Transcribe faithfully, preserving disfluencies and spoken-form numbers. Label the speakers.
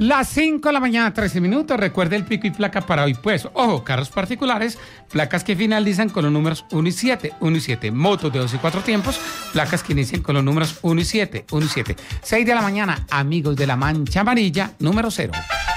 Speaker 1: Las cinco de la mañana, trece minutos. Recuerde el pico y placa para hoy. Pues, ojo, carros particulares, placas que finalizan con los números uno y siete, uno y siete. Motos de dos y cuatro tiempos, placas que inician con los números uno y siete, uno y siete. seis de la mañana, amigos de la mancha amarilla, número cero.